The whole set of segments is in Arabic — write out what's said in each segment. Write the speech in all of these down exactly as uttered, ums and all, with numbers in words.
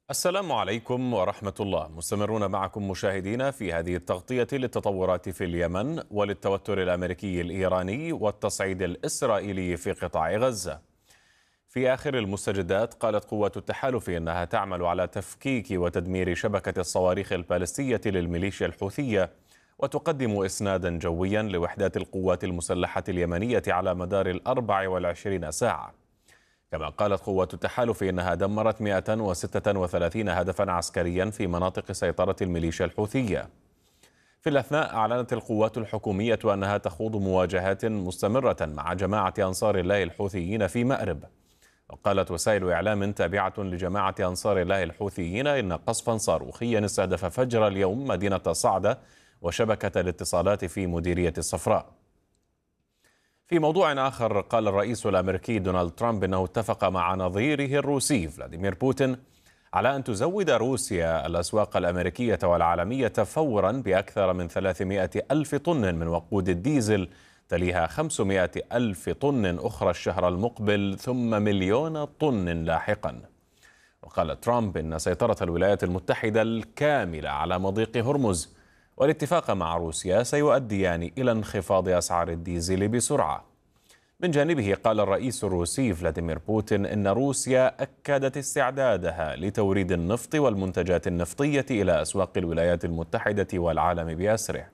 السلام عليكم ورحمة الله. مستمرون معكم مشاهدينا في هذه التغطية للتطورات في اليمن وللتوتر الأمريكي الإيراني والتصعيد الإسرائيلي في قطاع غزة. في آخر المستجدات قالت قوات التحالف إنها تعمل على تفكيك وتدمير شبكة الصواريخ البالستية للميليشيا الحوثية، وتقدم إسنادا جويا لوحدات القوات المسلحة اليمنية على مدار الأربع والعشرين ساعة. كما قالت قوات التحالف إنها دمرت مئة وستة وثلاثين هدفا عسكريا في مناطق سيطرة الميليشيا الحوثية. في الأثناء أعلنت القوات الحكومية أنها تخوض مواجهات مستمرة مع جماعة أنصار الله الحوثيين في مأرب. وقالت وسائل إعلام تابعة لجماعة أنصار الله الحوثيين إن قصفا صاروخيا استهدف فجر اليوم مدينة صعدة وشبكة الاتصالات في مديرية الصفراء. في موضوع آخر، قال الرئيس الأمريكي دونالد ترامب إنه اتفق مع نظيره الروسي فلاديمير بوتين على أن تزود روسيا الأسواق الأمريكية والعالمية فورا بأكثر من ثلاثمئة ألف طن من وقود الديزل، تليها خمسمئة ألف طن أخرى الشهر المقبل، ثم مليون طن لاحقا. وقال ترامب إن سيطرة الولايات المتحدة الكاملة على مضيق هرمز والاتفاق مع روسيا سيؤديان إلى انخفاض أسعار الديزل بسرعة. من جانبه قال الرئيس الروسي فلاديمير بوتين إن روسيا أكدت استعدادها لتوريد النفط والمنتجات النفطية إلى أسواق الولايات المتحدة والعالم بأسره.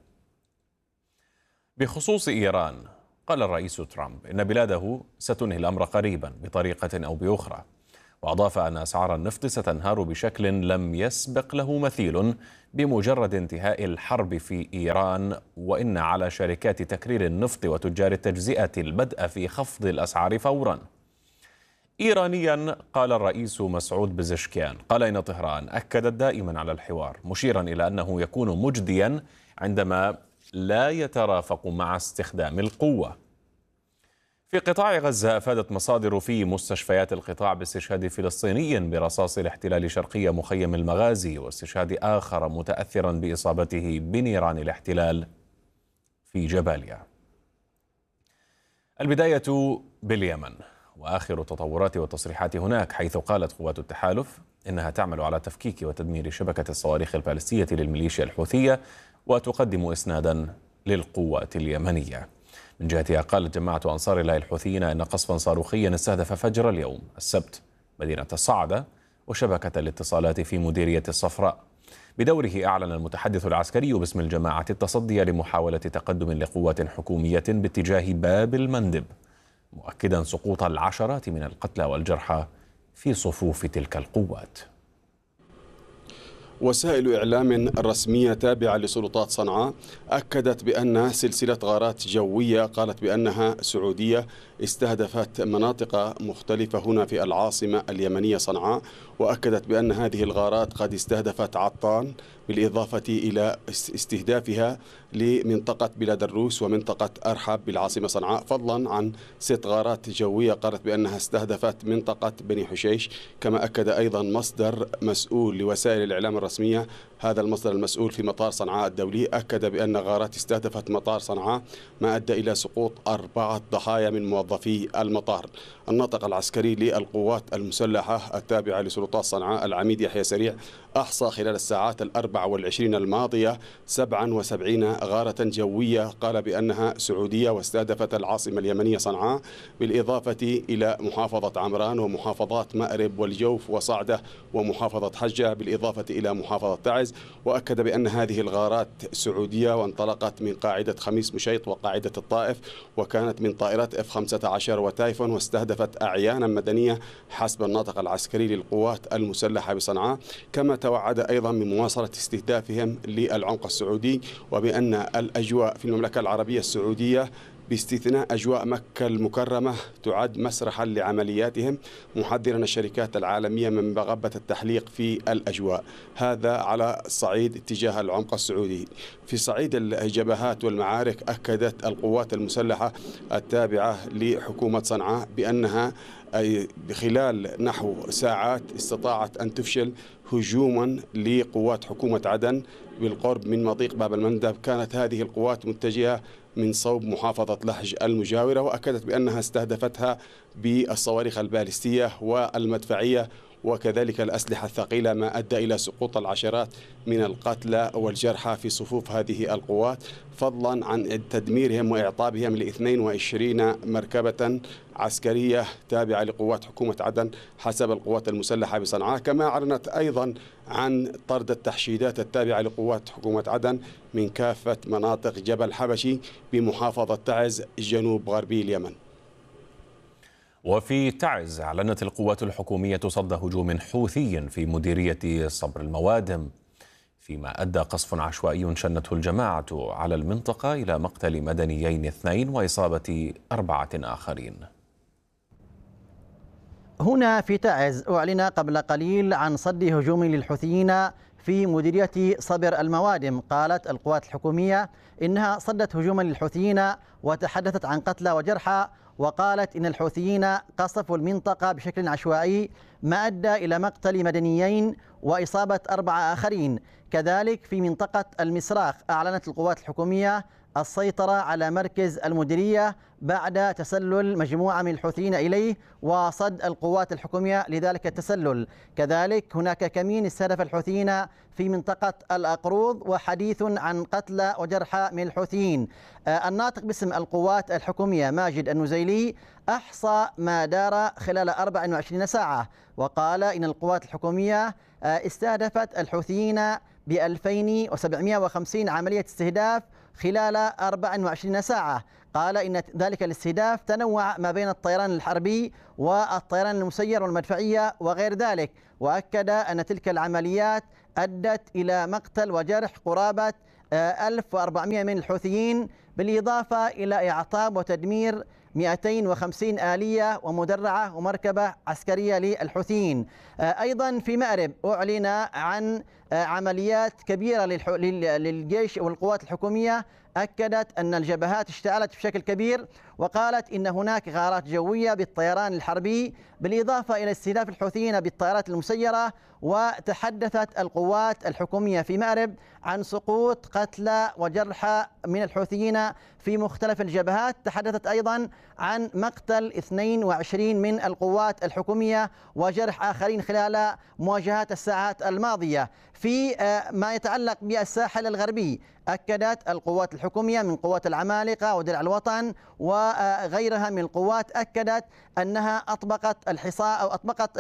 بخصوص إيران، قال الرئيس ترامب إن بلاده ستنهي الأمر قريبا بطريقة أو بأخرى، وأضاف أن أسعار النفط ستنهار بشكل لم يسبق له مثيل بمجرد انتهاء الحرب في إيران، وإن على شركات تكرير النفط وتجار التجزئة البدء في خفض الأسعار فورا. إيرانيا، قال الرئيس مسعود بزشكيان، قال إن طهران أكدت دائما على الحوار، مشيرا إلى أنه يكون مجديا عندما لا يترافق مع استخدام القوة. في قطاع غزة، أفادت مصادر في مستشفيات القطاع باستشهاد فلسطيني برصاص الاحتلال شرقي مخيم المغازي، واستشهاد آخر متأثرا بإصابته بنيران الاحتلال في جباليا. البداية باليمن وآخر التطورات والتصريحات هناك، حيث قالت قوات التحالف إنها تعمل على تفكيك وتدمير شبكة الصواريخ البالستية للميليشيا الحوثية، وتقدم إسنادا للقوات اليمنية. من جهتها قالت جماعة أنصار الله الحوثيين إن قصفا صاروخيا استهدف فجر اليوم السبت مدينة الصعدة وشبكة الاتصالات في مديرية الصفراء. بدوره أعلن المتحدث العسكري باسم الجماعة التصدي لمحاولة تقدم لقوات حكومية باتجاه باب المندب، مؤكدا سقوط العشرات من القتلى والجرحى في صفوف تلك القوات. وسائل إعلام رسمية تابعة لسلطات صنعاء أكدت بأن سلسلة غارات جوية قالت بأنها سعودية استهدفت مناطق مختلفة هنا في العاصمة اليمنية صنعاء، وأكدت بأن هذه الغارات قد استهدفت عطان، بالإضافة إلى استهدافها لمنطقة بلاد الروس ومنطقة أرحب بالعاصمة صنعاء، فضلا عن ست غارات جوية قالت بأنها استهدفت منطقة بني حشيش. كما أكد أيضا مصدر مسؤول لوسائل الإعلام الرسمية، هذا المصدر المسؤول في مطار صنعاء الدولي، أكد بأن غارات استهدفت مطار صنعاء ما أدى إلى سقوط أربعة ضحايا من موظفي المطار. الناطق العسكري للقوات المسلحة التابعة لسلطات صنعاء العميد يحيى سريع أحصى خلال الساعات الأربع والعشرين الماضية سبعا وسبعين غارة جوية قال بأنها سعودية واستهدفت العاصمة اليمنية صنعاء، بالإضافة إلى محافظة عمران ومحافظات مأرب والجوف وصعدة ومحافظة حجة، بالإضافة إلى محافظة تعز. وأكد بأن هذه الغارات سعودية وانطلقت من قاعدة خميس مشيط وقاعدة الطائف، وكانت من طائرات إف خمسة عشر وتايفون، واستهدفت أعيانا مدنية حسب الناطق العسكري للقوات المسلحة بصنعاء. كما توعد أيضا من مواصلة استهدافهم للعمق السعودي، وبأن الأجواء في المملكة العربية السعودية باستثناء أجواء مكة المكرمة تعد مسرحا لعملياتهم، محذرا الشركات العالمية من مغبة التحليق في الأجواء. هذا على صعيد اتجاه العمق السعودي. في صعيد الجبهات والمعارك، أكدت القوات المسلحة التابعة لحكومة صنعاء بأنها أي خلال نحو ساعات استطاعت أن تفشل هجوما لقوات حكومة عدن بالقرب من مضيق باب المندب. كانت هذه القوات متجهة من صوب محافظة لحج المجاورة، وأكدت بأنها استهدفتها بالصواريخ البالستية والمدفعية، وكذلك الأسلحة الثقيلة، ما أدى إلى سقوط العشرات من القتلى والجرحى في صفوف هذه القوات، فضلا عن تدميرهم وإعطابهم ل اثنين وعشرين مركبة عسكرية تابعة لقوات حكومة عدن حسب القوات المسلحة بصنعاء. كما أعلنت أيضا عن طرد التحشيدات التابعة لقوات حكومة عدن من كافة مناطق جبل حبشي بمحافظة تعز جنوب غربي اليمن. وفي تعز أعلنت القوات الحكومية صد هجوم حوثي في مديرية صبر الموادم، فيما أدى قصف عشوائي شنته الجماعة على المنطقة إلى مقتل مدنيين اثنين وإصابة أربعة آخرين. هنا في تعز أعلن قبل قليل عن صد هجوم للحوثيين في مديرية صبر الموادم. قالت القوات الحكومية إنها صدت هجوما للحوثيين وتحدثت عن قتلى وجرحى، وقالت إن الحوثيين قصفوا المنطقة بشكل عشوائي ما أدى إلى مقتل مدنيين وإصابة أربعة آخرين. كذلك في منطقة المسراخ أعلنت القوات الحكومية السيطرة على مركز المديرية بعد تسلل مجموعة من الحوثيين إليه وصد القوات الحكومية لذلك التسلل. كذلك هناك كمين استهدف الحوثيين في منطقة الأقروض، وحديث عن قتلى وجرحى من الحوثيين. الناطق باسم القوات الحكومية ماجد النزيلي أحصى ما دار خلال أربع وعشرين ساعة، وقال إن القوات الحكومية استهدفت الحوثيين ب ألفين وسبعمئة وخمسين عملية استهداف خلال أربع وعشرين ساعة. قال إن ذلك الاستهداف تنوع ما بين الطيران الحربي والطيران المسير والمدفعية وغير ذلك، وأكد أن تلك العمليات أدت إلى مقتل وجرح قرابة ألف وأربعمئة من الحوثيين، بالإضافة إلى إعطاب وتدمير مئتين وخمسين آلية ومدرعة ومركبة عسكرية للحوثيين. أيضا في مأرب أعلن عن عمليات كبيرة للجيش والقوات الحكومية، أكدت أن الجبهات اشتعلت بشكل كبير، وقالت إن هناك غارات جوية بالطيران الحربي بالإضافة إلى استهداف الحوثيين بالطائرات المسيرة. وتحدثت القوات الحكومية في مأرب عن سقوط قتلى وجرحى من الحوثيين في مختلف الجبهات. تحدثت أيضا عن مقتل اثنين وعشرين من القوات الحكومية وجرح آخرين خلال مواجهات الساعات الماضية. في ما يتعلق بالساحل الغربي أكدت القوات الحكومية من قوات العمالقة ودرع الوطن وغيرها من القوات، أكدت أنها أطبقت الحصار أو أطبقت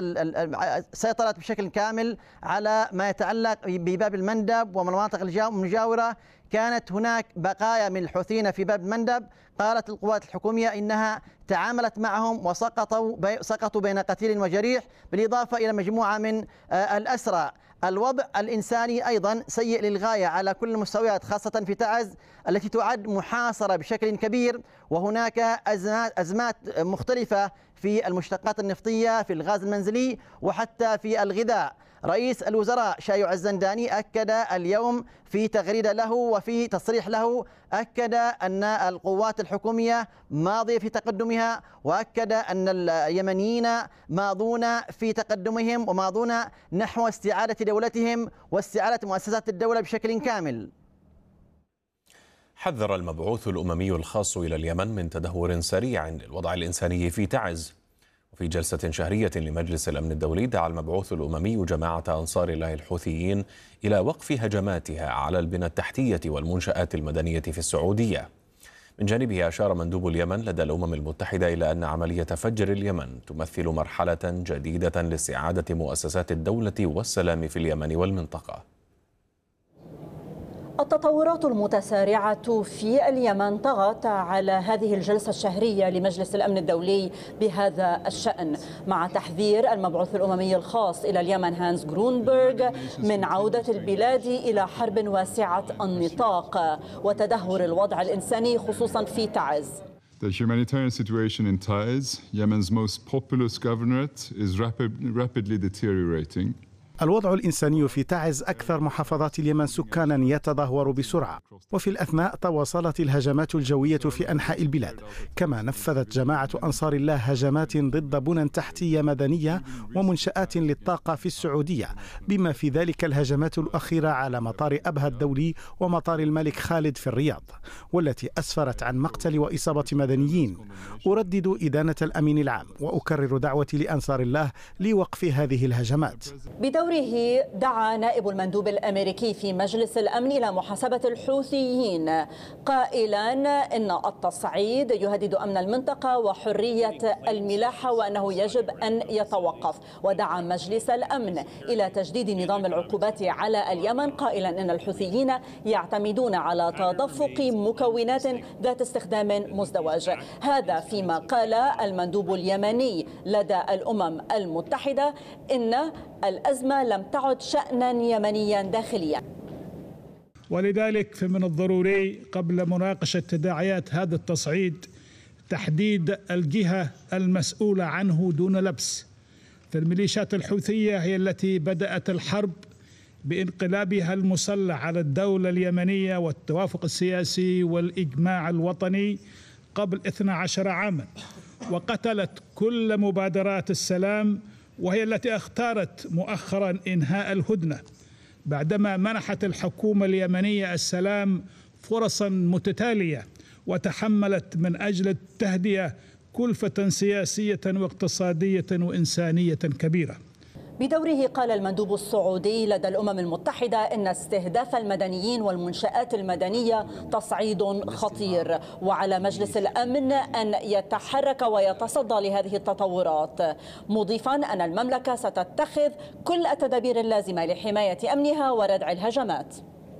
سيطرت بشكل كامل على ما يتعلق بباب المندب والمناطق المجاورة. كانت هناك بقايا من الحوثيين في باب المندب، قالت القوات الحكومية إنها تعاملت معهم وسقطوا بي سقطوا بين قتيل وجريح، بالإضافة إلى مجموعة من الأسرى. الوضع الإنساني أيضا سيء للغاية على كل المستويات، خاصة في تعز التي تعد محاصرة بشكل كبير، وهناك أزمات, أزمات مختلفة في المشتقات النفطية، في الغاز المنزلي، وحتى في الغذاء. رئيس الوزراء شايع الزنداني أكد اليوم في تغريدة له وفي تصريح له، أكد أن القوات الحكومية ماضية في تقدمها، وأكد أن اليمنيين ماضون في تقدمهم وماضون نحو استعادة دولتهم واستعادة مؤسسات الدولة بشكل كامل. حذر المبعوث الأممي الخاص إلى اليمن من تدهور سريع للوضع الإنساني في تعز. وفي جلسة شهرية لمجلس الأمن الدولي دعا المبعوث الأممي جماعة أنصار الله الحوثيين إلى وقف هجماتها على البنى التحتية والمنشآت المدنية في السعودية. من جانبه أشار مندوب اليمن لدى الأمم المتحدة إلى أن عملية فجر اليمن تمثل مرحلة جديدة لاستعادة مؤسسات الدولة والسلام في اليمن والمنطقة. التطورات المتسارعة في اليمن طغت على هذه الجلسة الشهرية لمجلس الأمن الدولي بهذا الشأن، مع تحذير المبعوث الأممي الخاص إلى اليمن هانس جرونبرغ من عودة البلاد إلى حرب واسعة النطاق وتدهور الوضع الإنساني خصوصا في تعز. The humanitarian situation in Taiz, Yemen's most populous governorate, is rapid, rapidly deteriorating. الوضع الإنساني في تعز أكثر محافظات اليمن سكانا يتدهور بسرعة، وفي الأثناء تواصلت الهجمات الجوية في أنحاء البلاد، كما نفذت جماعة أنصار الله هجمات ضد بنى تحتية مدنية ومنشآت للطاقة في السعودية، بما في ذلك الهجمات الأخيرة على مطار أبها الدولي ومطار الملك خالد في الرياض، والتي أسفرت عن مقتل وإصابة مدنيين. أردد إدانة الأمين العام وأكرر دعوتي لأنصار الله لوقف هذه الهجمات. بدوره دعا نائب المندوب الأمريكي في مجلس الأمن إلى محاسبة الحوثيين، قائلا إن التصعيد يهدد أمن المنطقة وحرية الملاحة وأنه يجب أن يتوقف. ودعا مجلس الأمن إلى تجديد نظام العقوبات على اليمن، قائلا إن الحوثيين يعتمدون على تدفق مكونات ذات استخدام مزدوج. هذا فيما قال المندوب اليمني لدى الأمم المتحدة إن الأزمة لم تعد شأنا يمنيا داخليا. ولذلك فمن الضروري قبل مناقشة تداعيات هذا التصعيد تحديد الجهة المسؤولة عنه دون لبس. فالميليشيات الحوثية هي التي بدأت الحرب بانقلابها المسلح على الدولة اليمنية والتوافق السياسي والإجماع الوطني قبل اثني عشر عاما، وقتلت كل مبادرات السلام، وهي التي اختارت مؤخرا إنهاء الهدنة بعدما منحت الحكومة اليمنية السلام فرصا متتالية، وتحملت من أجل التهدئة كلفة سياسية واقتصادية وإنسانية كبيرة. بدوره قال المندوب السعودي لدى الأمم المتحدة إن استهداف المدنيين والمنشآت المدنية تصعيد خطير، وعلى مجلس الأمن أن يتحرك ويتصدى لهذه التطورات، مضيفا أن المملكة ستتخذ كل التدابير اللازمة لحماية أمنها وردع الهجمات.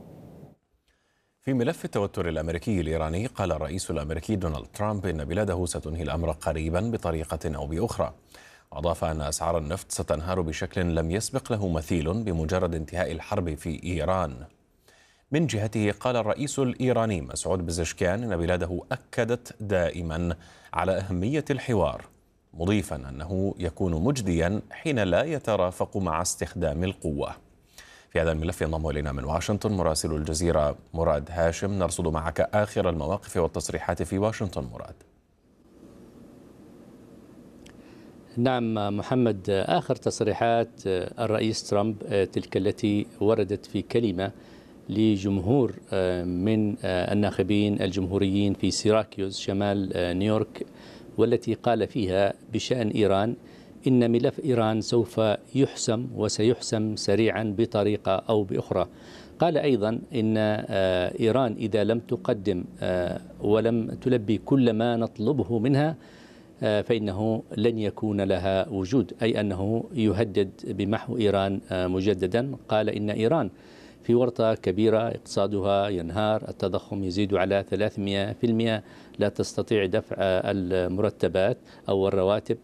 في ملف التوتر الأمريكي الإيراني، قال الرئيس الأمريكي دونالد ترامب إن بلاده ستنهي الأمر قريبا بطريقة أو بأخرى. أضاف أن أسعار النفط ستنهار بشكل لم يسبق له مثيل بمجرد انتهاء الحرب في إيران. من جهته قال الرئيس الإيراني مسعود بزشكيان إن بلاده أكدت دائما على أهمية الحوار، مضيفا أنه يكون مجديا حين لا يترافق مع استخدام القوة. في هذا الملف ينضم إلينا من واشنطن مراسل الجزيرة مراد هاشم، نرصد معك آخر المواقف والتصريحات في واشنطن. مراد. نعم محمد، آخر تصريحات الرئيس ترامب تلك التي وردت في كلمة لجمهور من الناخبين الجمهوريين في سيراكيوز شمال نيويورك، والتي قال فيها بشأن إيران إن ملف إيران سوف يحسم وسيحسم سريعا بطريقة أو بأخرى. قال أيضا إن إيران إذا لم تقدم ولم تلبي كل ما نطلبه منها فإنه لن يكون لها وجود، أي أنه يهدد بمحو إيران مجددا. قال إن إيران في ورطة كبيرة، اقتصادها ينهار، التضخم يزيد على ثلاثمئة بالمئة، لا تستطيع دفع المرتبات أو الرواتب.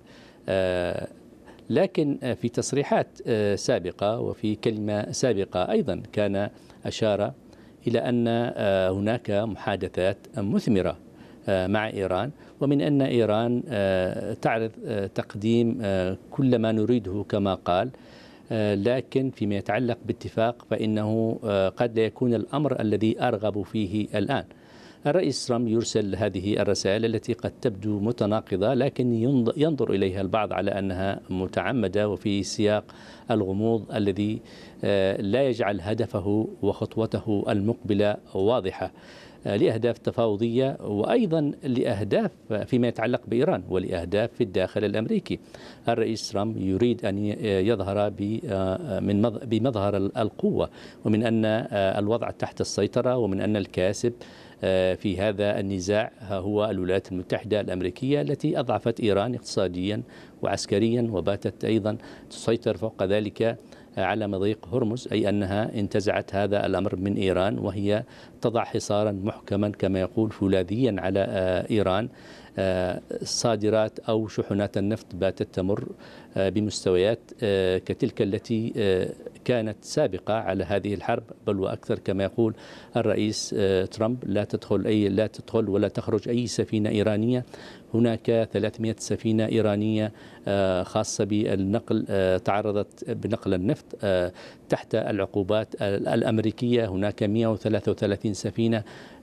لكن في تصريحات سابقة وفي كلمة سابقة أيضا كان أشار إلى أن هناك محادثات مثمرة مع إيران، ومن أن إيران تعرض تقديم كل ما نريده كما قال، لكن فيما يتعلق باتفاق فإنه قد لا يكون الأمر الذي أرغب فيه الآن. الرئيس ترامب يرسل هذه الرسائل التي قد تبدو متناقضة، لكن ينظر إليها البعض على أنها متعمدة وفي سياق الغموض الذي لا يجعل هدفه وخطوته المقبلة واضحة، لأهداف تفاوضية وأيضا لأهداف فيما يتعلق بإيران ولأهداف في الداخل الأمريكي. الرئيس ترامب يريد أن يظهر بمظهر القوة، ومن أن الوضع تحت السيطرة، ومن أن الكاسب في هذا النزاع هو الولايات المتحدة الأمريكية التي أضعفت إيران اقتصاديا وعسكريا، وباتت أيضا تسيطر فوق ذلك على مضيق هرمز، أي أنها انتزعت هذا الأمر من إيران، وهي تضع حصارا محكما كما يقول فولاذيا على إيران صادرات أو شحنات النفط باتت تمر بمستويات كتلك التي كانت سابقة على هذه الحرب، بل وأكثر كما يقول الرئيس ترامب: لا تدخل أي لا تدخل ولا تخرج أي سفينة إيرانية. هناك ثلاثمئة سفينة إيرانية خاصة بالنقل تعرضت بنقل النفط تحت العقوبات الأمريكية. هناك مئة وثلاثة وثلاثين سفينة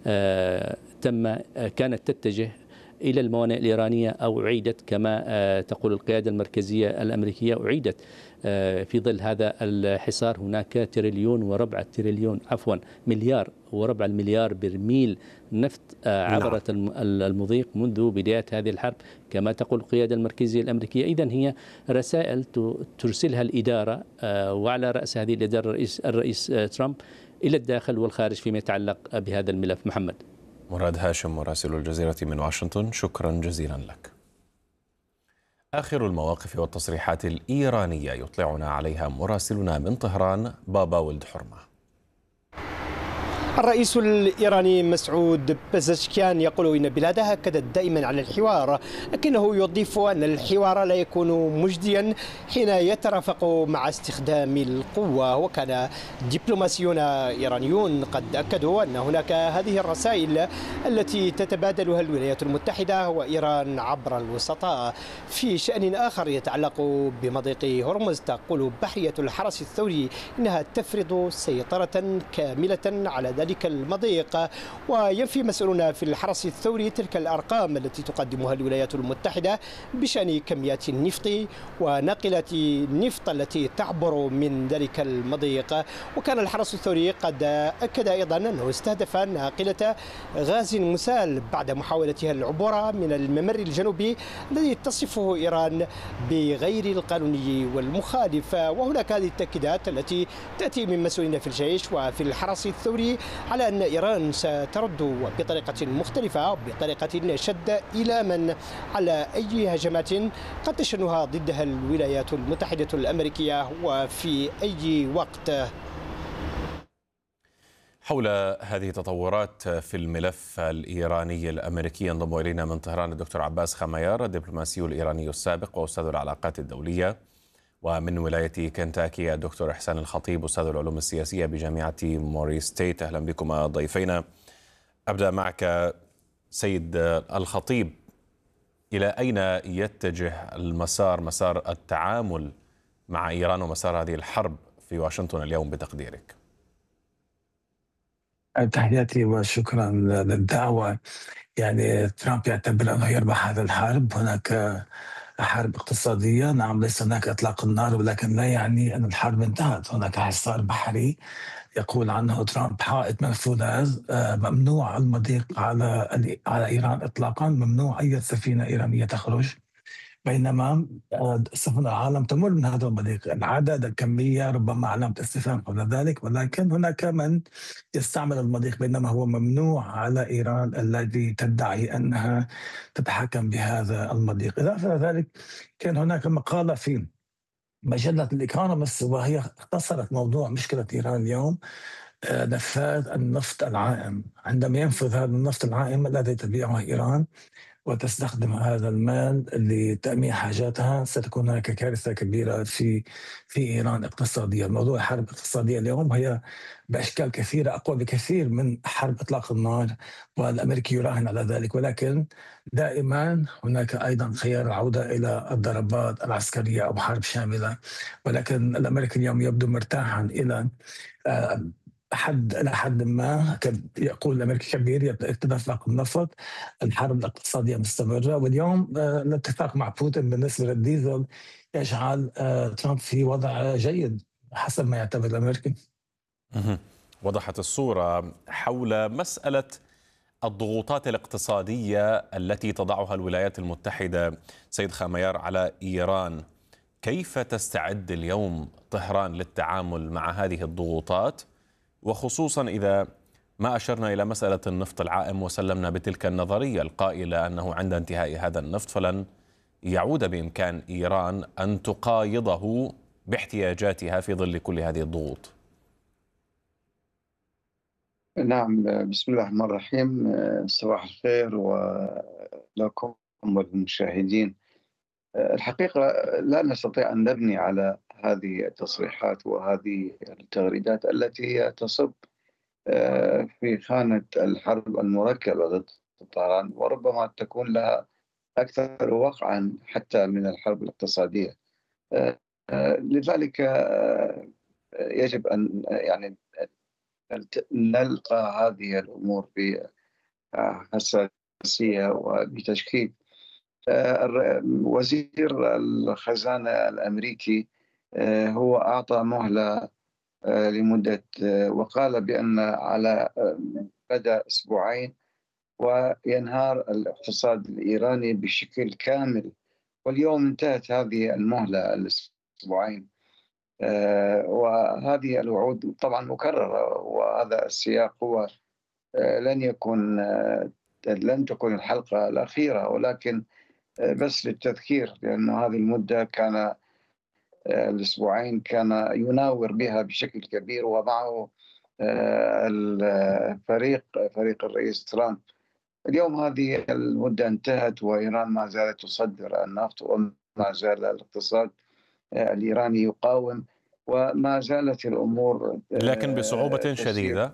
تم كانت تتجه إلى الموانئ الإيرانية أو أعيدت كما تقول القيادة المركزية الأمريكية، أعيدت في ظل هذا الحصار. هناك تريليون وربع تريليون عفوا مليار وربع المليار برميل نفط عبرت المضيق منذ بداية هذه الحرب كما تقول القيادة المركزية الأمريكية. إذن هي رسائل ترسلها الإدارة، وعلى رأس هذه الإدارة الرئيس, الرئيس ترامب إلى الداخل والخارج فيما يتعلق بهذا الملف. محمد مراد هاشم مراسل الجزيرة من واشنطن، شكرا جزيلا لك. آخر المواقف والتصريحات الإيرانية يطلعنا عليها مراسلنا من طهران بابا ولد حرمة. الرئيس الإيراني مسعود بزشكيان يقول إن بلاده أكدت دائما على الحوار، لكنه يضيف أن الحوار لا يكون مجديا حين يترافق مع استخدام القوة. وكان دبلوماسيون إيرانيون قد أكدوا أن هناك هذه الرسائل التي تتبادلها الولايات المتحدة وإيران عبر الوسطاء. في شأن آخر يتعلق بمضيق هرمز، تقول بحرية الحرس الثوري إنها تفرض سيطرة كاملة على ذلك المضيق، وينفي مسؤولون في الحرس الثوري تلك الأرقام التي تقدمها الولايات المتحدة بشأن كميات النفط وناقلة النفط التي تعبر من ذلك المضيق. وكان الحرس الثوري قد أكد أيضا أنه استهدف ناقلة غاز مسال بعد محاولتها العبور من الممر الجنوبي الذي تصفه إيران بغير القانوني والمخالف. وهناك هذه التأكيدات التي تأتي من مسؤولين في الجيش وفي الحرس الثوري على أن إيران سترد بطريقة مختلفة بطريقة شد إيلاما على أي هجمات قد تشنها ضدها الولايات المتحدة الأمريكية وفي أي وقت. حول هذه التطورات في الملف الإيراني الأمريكي ينضم إلينا من طهران الدكتور عباس خميار، الدبلوماسي الإيراني السابق وأستاذ العلاقات الدولية، ومن ولاية كنتاكي الدكتور إحسان الخطيب أستاذ العلوم السياسية بجامعة موري ستيت. أهلا بكم ضيفينا. أبدأ معك سيد الخطيب، إلى أين يتجه المسار مسار التعامل مع إيران ومسار هذه الحرب في واشنطن اليوم بتقديرك؟ تحياتي وشكرا للدعوة. يعني ترامب يعتبر أنه يربح هذا الحرب. هناك حرب اقتصادية، نعم، ليس هناك إطلاق النار، ولكن لا يعني أن الحرب انتهت. هناك حصار بحري يقول عنه ترامب حائط منفوذ، ممنوع المضيق على على إيران إطلاقا، ممنوع أي سفينة إيرانية تخرج، بينما سفن العالم تمر من هذا المضيق. العدد، الكمية، ربما علامة استفهام قبل ذلك، ولكن هناك من يستعمل المضيق، بينما هو ممنوع على إيران الذي تدعي أنها تتحكم بهذا المضيق. إضافة إلى ذلك كان هناك مقالة في مجلة الإيكونومست وهي اختصرت موضوع مشكلة إيران اليوم: نفاذ النفط العائم. عندما ينفذ هذا النفط العائم الذي تبيعه إيران وتستخدم هذا المال لتأمين حاجاتها، ستكون هناك كارثة كبيرة في في إيران اقتصاديا. موضوع الحرب الاقتصادية اليوم هي بأشكال كثيرة أقوى بكثير من حرب إطلاق النار، والأمريكي يراهن على ذلك، ولكن دائما هناك أيضا خيار العودة إلى الضربات العسكرية أو حرب شاملة. ولكن الأمريكي اليوم يبدو مرتاحا إلى حد إلى حد ما. يقول الأمريكي كبير يتدفق النفط، الحرب الاقتصادية مستمرة، واليوم الاتفاق مع بوتين بالنسبة للديزل يجعل ترامب في وضع جيد حسب ما يعتبر الأمريكي. وضحت الصورة حول مسألة الضغوطات الاقتصادية التي تضعها الولايات المتحدة سيد خميار على إيران. كيف تستعد اليوم طهران للتعامل مع هذه الضغوطات، وخصوصا إذا ما أشرنا إلى مسألة النفط العائم وسلمنا بتلك النظرية القائلة أنه عند انتهاء هذا النفط فلن يعود بإمكان إيران أن تقايضه باحتياجاتها في ظل كل هذه الضغوط؟ نعم، بسم الله الرحمن الرحيم. صباح الخير ولكم والمشاهدين. الحقيقة لا نستطيع أن نبني على هذه التصريحات وهذه التغريدات التي هي تصب في خانة الحرب المركبة ضد طهران، وربما تكون لها أكثر وقعا حتى من الحرب الاقتصادية. لذلك يجب أن يعني نلقى هذه الأمور بحساسية وبتشكيك. وزير الخزانة الأمريكي هو أعطى مهلة لمدة، وقال بأن على مدى أسبوعين وينهار الاقتصاد الإيراني بشكل كامل، واليوم انتهت هذه المهلة الأسبوعين. وهذه الوعود طبعا مكررة، وهذا السياق هو لن يكون لن تكون الحلقة الأخيرة، ولكن بس للتذكير، لأن هذه المدة كان الأسبوعين كان يناور بها بشكل كبير، ومعه الفريق فريق الرئيس ترامب. اليوم هذه المدة انتهت، وإيران ما زالت تصدر النفط، وما زال الاقتصاد الإيراني يقاوم، وما زالت الأمور لكن بصعوبة شديدة.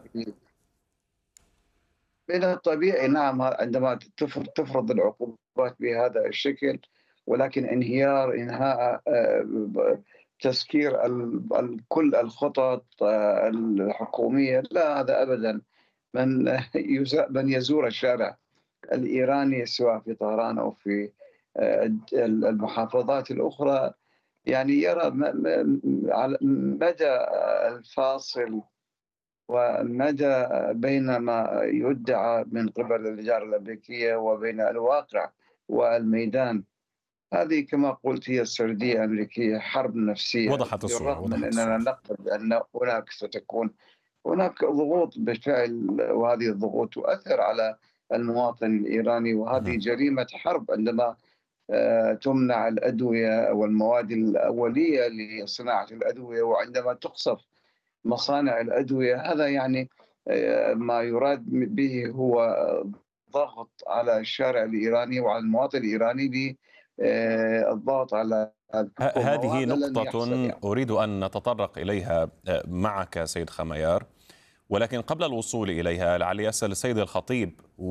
من الطبيعي نعم عندما تفرض العقوبات بهذا الشكل، ولكن انهيار إنهاء تسكير كل الخطط الحكومية لا، هذا أبدا. من من يزور الشارع الإيراني سواء في طهران أو في المحافظات الأخرى يعني يرى مدى الفاصل ومدى بين ما يدعى من قبل الإدارة الأمريكية وبين الواقع والميدان. هذه كما قلت هي السردية الأمريكية، حرب نفسية. وضحت الصورة. بالرغم من أننا نقصد أن هناك ستكون هناك ضغوط بالفعل، وهذه الضغوط تؤثر على المواطن الإيراني، وهذه جريمة حرب عندما تمنع الأدوية والمواد الأولية لصناعة الأدوية، وعندما تقصف مصانع الأدوية. هذا يعني ما يراد به هو ضغط على الشارع الإيراني وعلى المواطن الإيراني بالضغط على الحكومة. هذه نقطة يعني. أريد أن نتطرق إليها معك سيد خميار، ولكن قبل الوصول إليها لعلي أسأل السيد الخطيب